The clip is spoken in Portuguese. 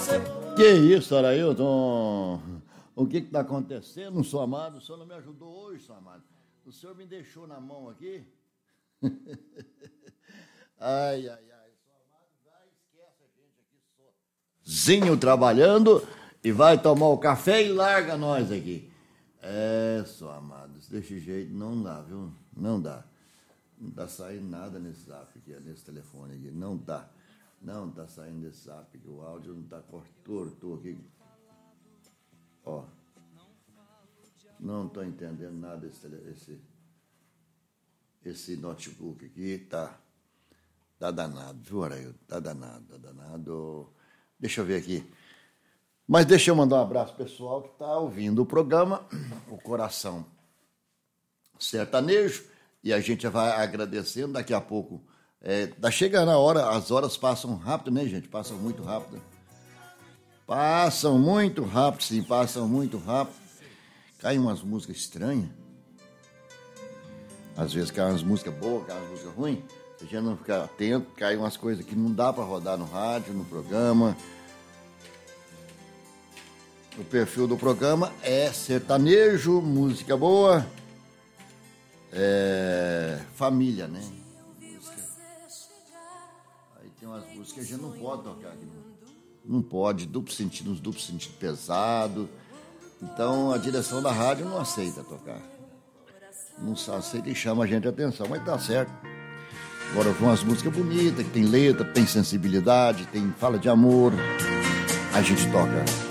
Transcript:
Que isso, Arailton? O que está acontecendo, senhor amado? O senhor não me ajudou hoje, senhor amado. O senhor me deixou na mão aqui. Ai, ai, ai. Senhor amado, vai, esquece a gente aqui sozinho trabalhando e vai tomar o café e larga nós aqui. É, senhor amado, desse jeito não dá, viu? Não dá. Não está saindo nada nesse zap aqui, nesse telefone aqui. Não dá. Não está saindo desse zap aqui. O áudio não está cortou aqui. Ó. Não estou entendendo nada esse notebook aqui. Tá danado, viu, Arailton? Tá danado. Deixa eu ver aqui. Mas deixa eu mandar um abraço pessoal que está ouvindo o programa, o Coração Sertanejo, e a gente vai agradecendo daqui a pouco. Tá chegando a hora, as horas passam rápido, né, gente? Passam muito rápido. Passam muito rápido, sim, passam muito rápido. Caem umas músicas estranhas. Às vezes caem umas músicas boas, caem umas músicas ruins. Se a gente não ficar atento, caem umas coisas que não dá para rodar no rádio, no programa. O perfil do programa é sertanejo, música boa, família, né? Música. Aí tem umas músicas que a gente não pode tocar aqui. Não pode, duplo sentido pesado. Então a direção da rádio não aceita tocar. Não aceita e chama a gente a atenção, mas tá certo. Agora vão umas músicas bonitas, que tem letra, tem sensibilidade, fala de amor. A gente toca.